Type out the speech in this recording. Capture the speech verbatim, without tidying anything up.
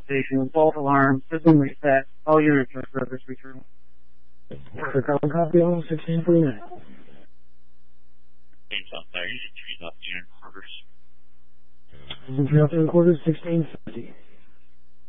station. False alarm. System reset. All units are service return. For calling copy on sixteen forty-nine. James out there. You should treat up the unit quarters. Entry off the quarters sixteen fifty.